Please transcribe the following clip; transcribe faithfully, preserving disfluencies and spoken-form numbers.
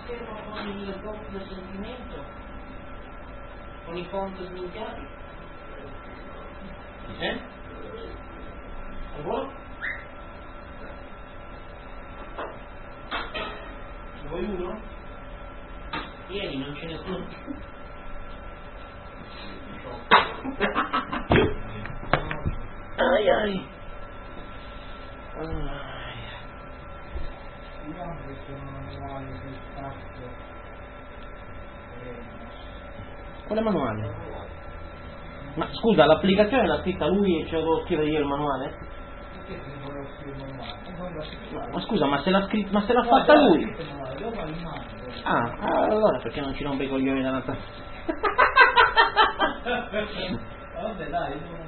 fermo con il doppio sentimento, con i font sminchiati. Eh? Al volo? Ne vuoi uno? Vieni, non ce ne sono più. Ai ai. Quale manuale? Ma scusa, l'applicazione l'ha scritta lui e ce lo devo scrivere io il manuale? Ma, ma scusa, ma se l'ha scritto, ma se l'ha fatta lui? Ah, allora perché non ci rompe i coglioni da Natale? Vabbè dai,